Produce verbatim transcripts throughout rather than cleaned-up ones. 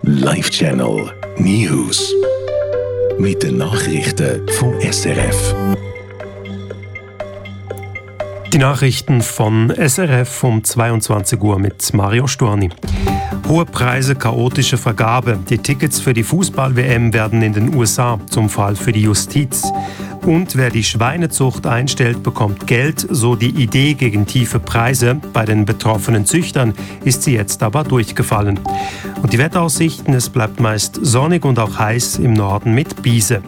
Live Channel News. Mit den Nachrichten vom S R F. Die Nachrichten von S R F um zweiundzwanzig Uhr mit Mario Storni. Hohe Preise, chaotische Vergabe. Die Tickets für die Fußball-W M werden in den U S A zum Fall für die Justiz. Und wer die Schweinezucht einstellt, bekommt Geld, so die Idee gegen tiefe Preise. Bei den betroffenen Züchtern ist sie jetzt aber durchgefallen. Und die Wetteraussichten, es bleibt meist sonnig und auch heiß im Norden mit Biese.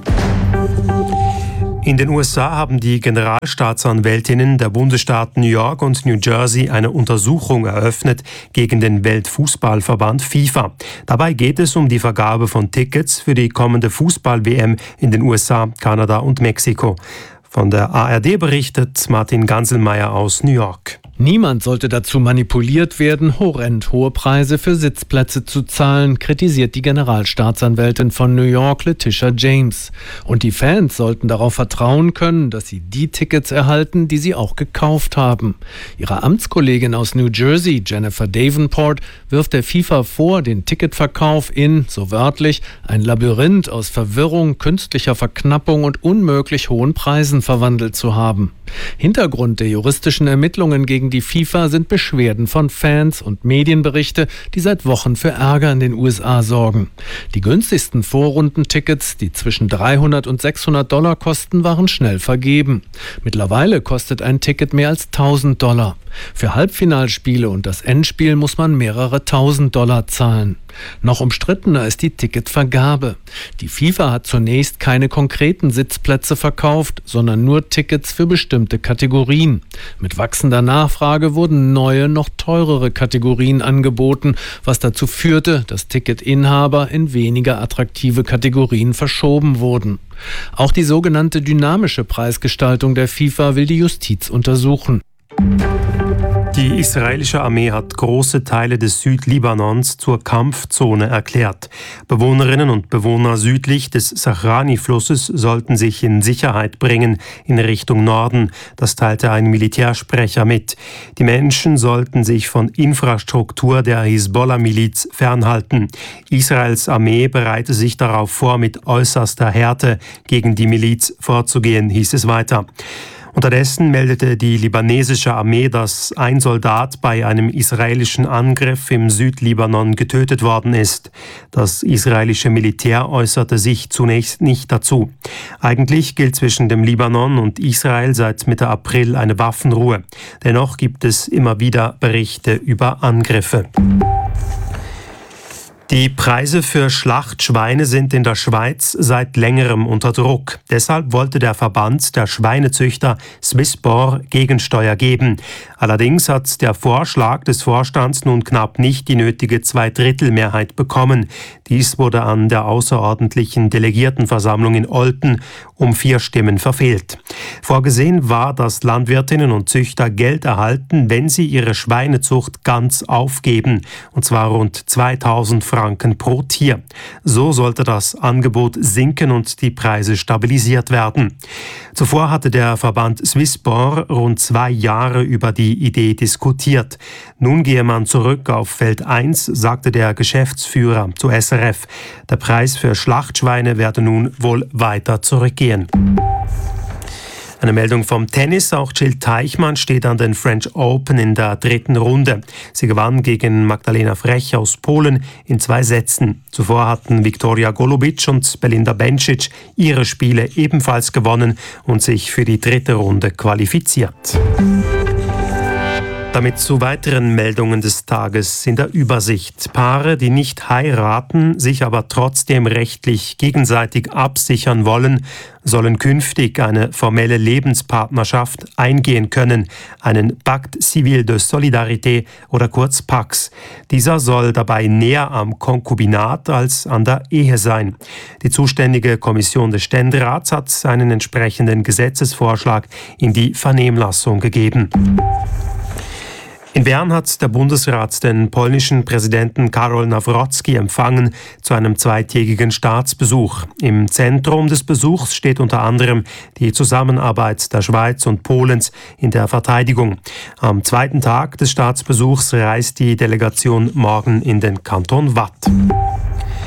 In den U S A haben die Generalstaatsanwältinnen der Bundesstaaten New York und New Jersey eine Untersuchung eröffnet gegen den Weltfußballverband FIFA. Dabei geht es um die Vergabe von Tickets für die kommende Fußball-W M in den U S A, Kanada und Mexiko. Von der A R D berichtet Martin Ganselmeier aus New York. Niemand sollte dazu manipuliert werden, horrend hohe Preise für Sitzplätze zu zahlen, kritisiert die Generalstaatsanwältin von New York, Letitia James. Und die Fans sollten darauf vertrauen können, dass sie die Tickets erhalten, die sie auch gekauft haben. Ihre Amtskollegin aus New Jersey, Jennifer Davenport, wirft der FIFA vor, den Ticketverkauf in, so wörtlich, ein Labyrinth aus Verwirrung, künstlicher Verknappung und unmöglich hohen Preisen verwandelt zu haben. Hintergrund der juristischen Ermittlungen gegen die FIFA sind Beschwerden von Fans und Medienberichte, die seit Wochen für Ärger in den U S A sorgen. Die günstigsten Vorrundentickets, die zwischen dreihundert und sechshundert Dollar kosten, waren schnell vergeben. Mittlerweile kostet ein Ticket mehr als tausend Dollar. Für Halbfinalspiele und das Endspiel muss man mehrere tausend Dollar zahlen. Noch umstrittener ist die Ticketvergabe. Die FIFA hat zunächst keine konkreten Sitzplätze verkauft, sondern nur Tickets für bestimmte Kategorien. Mit wachsender Nachfrage wurden neue, noch teurere Kategorien angeboten, was dazu führte, dass Ticketinhaber in weniger attraktive Kategorien verschoben wurden. Auch die sogenannte dynamische Preisgestaltung der FIFA will die Justiz untersuchen. Die israelische Armee hat große Teile des Südlibanons zur Kampfzone erklärt. Bewohnerinnen und Bewohner südlich des Sahrani-Flusses sollten sich in Sicherheit bringen in Richtung Norden. Das teilte ein Militärsprecher mit. Die Menschen sollten sich von Infrastruktur der Hisbollah-Miliz fernhalten. Israels Armee bereite sich darauf vor, mit äußerster Härte gegen die Miliz vorzugehen, hieß es weiter. Unterdessen meldete die libanesische Armee, dass ein Soldat bei einem israelischen Angriff im Südlibanon getötet worden ist. Das israelische Militär äußerte sich zunächst nicht dazu. Eigentlich gilt zwischen dem Libanon und Israel seit Mitte April eine Waffenruhe. Dennoch gibt es immer wieder Berichte über Angriffe. Die Preise für Schlachtschweine sind in der Schweiz seit längerem unter Druck. Deshalb wollte der Verband der Schweinezüchter Swissborn Gegensteuer geben. Allerdings hat der Vorschlag des Vorstands nun knapp nicht die nötige Zweidrittelmehrheit bekommen. Dies wurde an der außerordentlichen Delegiertenversammlung in Olten um vier Stimmen verfehlt. Vorgesehen war, dass Landwirtinnen und Züchter Geld erhalten, wenn sie ihre Schweinezucht ganz aufgeben, und zwar rund zweitausend Franken pro Tier. So sollte das Angebot sinken und die Preise stabilisiert werden. Zuvor hatte der Verband Swissborn rund zwei Jahre über die Idee diskutiert. Nun gehe man zurück auf Feld eins, sagte der Geschäftsführer zu S R F. Der Preis für Schlachtschweine werde nun wohl weiter zurückgehen. Eine Meldung vom Tennis. Auch Jill Teichmann steht an den French Open in der dritten Runde. Sie gewann gegen Magdalena Frech aus Polen in zwei Sätzen. Zuvor hatten Viktoria Golubic und Belinda Bencic ihre Spiele ebenfalls gewonnen und sich für die dritte Runde qualifiziert. Damit zu weiteren Meldungen des Tages in der Übersicht. Paare, die nicht heiraten, sich aber trotzdem rechtlich gegenseitig absichern wollen, sollen künftig eine formelle Lebenspartnerschaft eingehen können, einen Pacte Civil de Solidarité oder kurz Pax. Dieser soll dabei näher am Konkubinat als an der Ehe sein. Die zuständige Kommission des Ständerats hat einen entsprechenden Gesetzesvorschlag in die Vernehmlassung gegeben. In Bern hat der Bundesrat den polnischen Präsidenten Karol Nawrocki empfangen zu einem zweitägigen Staatsbesuch. Im Zentrum des Besuchs steht unter anderem die Zusammenarbeit der Schweiz und Polens in der Verteidigung. Am zweiten Tag des Staatsbesuchs reist die Delegation morgen in den Kanton Waadt.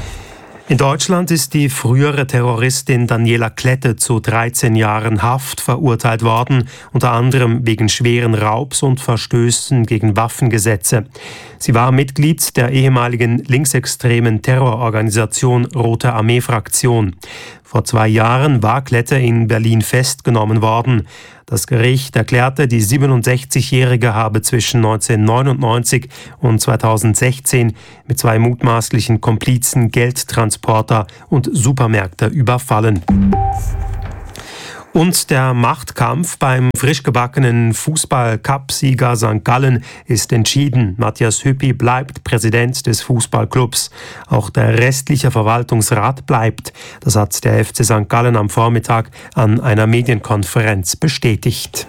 In Deutschland ist die frühere Terroristin Daniela Klette zu dreizehn Jahren Haft verurteilt worden, unter anderem wegen schweren Raubs und Verstößen gegen Waffengesetze. Sie war Mitglied der ehemaligen linksextremen Terrororganisation Rote Armee-Fraktion. Vor zwei Jahren war Klette in Berlin festgenommen worden. Das Gericht erklärte, die siebenundsechzigjährige habe zwischen neunzehnhundertneunundneunzig und zweitausendsechzehn mit zwei mutmaßlichen Komplizen Geldtransporter und Supermärkte überfallen. Und der Machtkampf beim frisch gebackenen Fußball-Cup-Sieger Sankt Gallen ist entschieden. Matthias Hüppi bleibt Präsident des Fußballclubs. Auch der restliche Verwaltungsrat bleibt. Das hat der F C Sankt Gallen am Vormittag an einer Medienkonferenz bestätigt.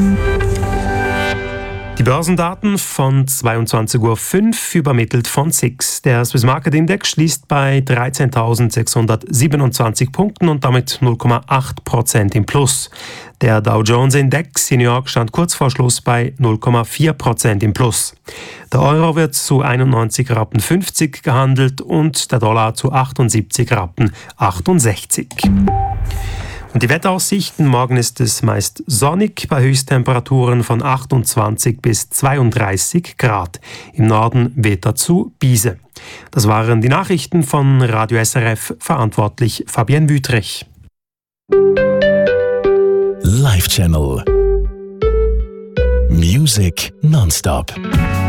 Die Börsendaten von zweiundzwanzig Uhr fünf übermittelt von S I X. Der Swiss Market Index schließt bei dreizehntausendsechshundertsiebenundzwanzig Punkten und damit null Komma acht Prozent im Plus. Der Dow Jones Index in New York stand kurz vor Schluss bei null Komma vier Prozent im Plus. Der Euro wird zu einundneunzig Rappen fünfzig gehandelt und der Dollar zu achtundsiebzig Rappen achtundsechzig. Und die Wetteraussichten: Morgen ist es meist sonnig bei Höchsttemperaturen von achtundzwanzig bis zweiunddreißig Grad. Im Norden weht dazu Biese. Das waren die Nachrichten von Radio S R F, verantwortlich Fabienne Wüthrich. Live Channel Music nonstop.